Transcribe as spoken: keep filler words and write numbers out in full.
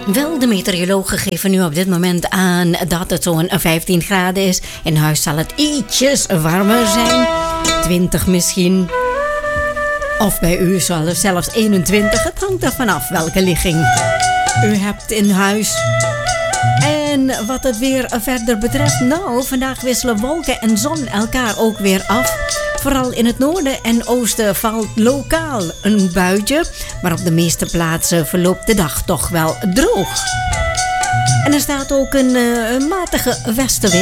Wel, de meteorologen geven nu op dit moment aan dat het zo'n vijftien graden is. In huis zal het ietsjes warmer zijn. twintig misschien. Of bij u zal het zelfs eenentwintig. Het hangt er vanaf welke ligging u hebt in huis. En wat het weer verder betreft, nou, vandaag wisselen wolken en zon elkaar ook weer af. Vooral in het noorden en oosten valt lokaal een buitje, maar op de meeste plaatsen verloopt de dag toch wel droog. En er staat ook een, uh, een matige westenwind.